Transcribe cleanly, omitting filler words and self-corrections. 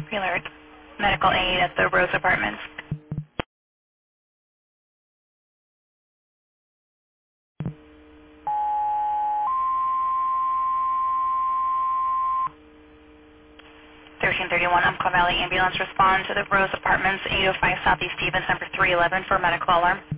Alert. Medical aid at the Rose Apartments. (1331) Umpqua Valley Ambulance respond to the Rose Apartments, 805 Southeast Stevens, number 311 for medical alarm.